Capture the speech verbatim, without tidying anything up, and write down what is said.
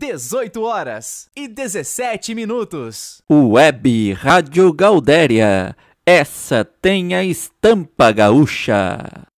dezoito horas e dezessete minutos. Web Rádio Gaudéria, essa tem a estampa gaúcha.